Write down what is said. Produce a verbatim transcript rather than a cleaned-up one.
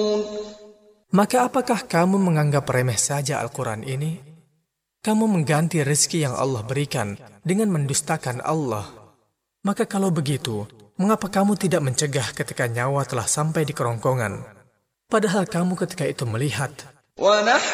Maka apakah kamu menganggap remeh saja Al-Quran ini? Kamu mengganti rezeki yang Allah berikan dengan mendustakan Allah. Maka kalau begitu, mengapa kamu tidak mencegah ketika nyawa telah sampai di kerongkongan? Padahal kamu ketika itu melihat